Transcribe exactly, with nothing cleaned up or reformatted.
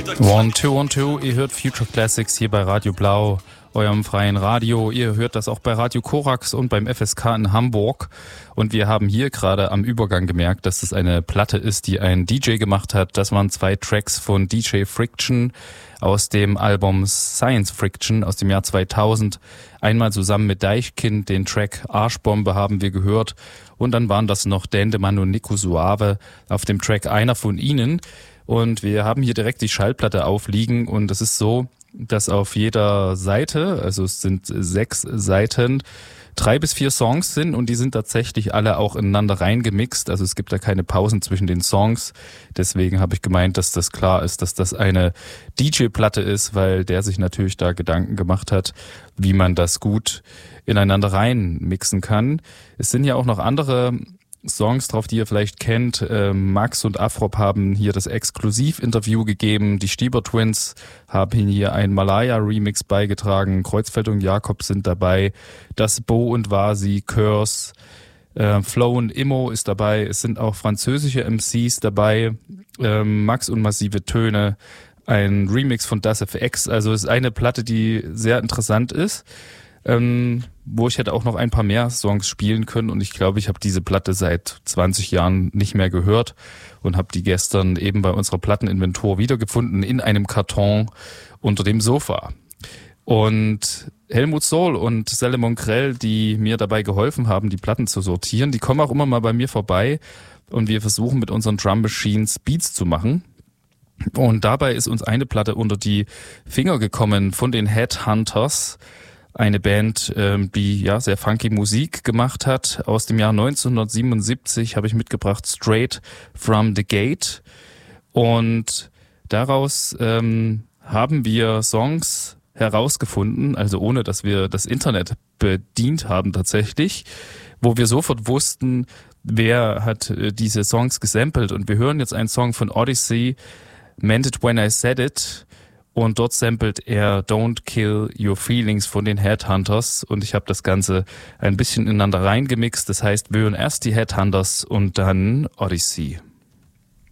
One, two, one, two, ihr hört Future Classics hier bei Radio Blau, eurem freien Radio. Ihr hört das auch bei Radio Korax und beim F S K in Hamburg. Und wir haben hier gerade am Übergang gemerkt, dass es eine Platte ist, die ein D J gemacht hat. Das waren zwei Tracks von D J Friction aus dem Album Science Friction aus dem Jahr zweitausend. Einmal zusammen mit Deichkind, den Track Arschbombe haben wir gehört. Und dann waren das noch Dendemann und Nico Suave auf dem Track Einer von ihnen. Und wir haben hier direkt die Schallplatte aufliegen und es ist so, dass auf jeder Seite, also es sind sechs Seiten, drei bis vier Songs sind und die sind tatsächlich alle auch ineinander reingemixt. Also es gibt da keine Pausen zwischen den Songs. Deswegen habe ich gemeint, dass das klar ist, dass das eine D J-Platte ist, weil der sich natürlich da Gedanken gemacht hat, wie man das gut ineinander reinmixen kann. Es sind ja auch noch andere Songs drauf, die ihr vielleicht kennt. Ähm, Max und Afrop haben hier das Exklusivinterview gegeben. Die Stieber Twins haben hier ein Malaya-Remix beigetragen. Kreuzfeld und Jakob sind dabei. Das Bo und Vasi, Curse, äh, Flow und Immo ist dabei. Es sind auch französische M Cs dabei. Ähm, Max und Massive Töne. Ein Remix von Das F X. Also es ist eine Platte, die sehr interessant ist. Ähm, wo ich hätte auch noch ein paar mehr Songs spielen können und ich glaube, ich habe diese Platte seit zwanzig Jahren nicht mehr gehört und habe die gestern eben bei unserer Platteninventur wiedergefunden in einem Karton unter dem Sofa. Und Helmut Sohl und Selemon Krell, die mir dabei geholfen haben, die Platten zu sortieren, die kommen auch immer mal bei mir vorbei und wir versuchen mit unseren Drum Machines Beats zu machen. Und dabei ist uns eine Platte unter die Finger gekommen von den Headhunters. Eine Band, die ja sehr funky Musik gemacht hat. Aus dem Jahr neunzehnhundertsiebenundsiebzig habe ich mitgebracht Straight from the Gate. Und daraus ähm, haben wir Songs herausgefunden, also ohne, dass wir das Internet bedient haben tatsächlich, wo wir sofort wussten, wer hat diese Songs gesampelt. Und wir hören jetzt einen Song von Odyssey, Meant It When I Said It. Und dort samplet er Don't Kill Your Feelings von den Headhunters. Und ich habe das Ganze ein bisschen ineinander reingemixt. Das heißt, wir hören erst die Headhunters und dann Odyssey.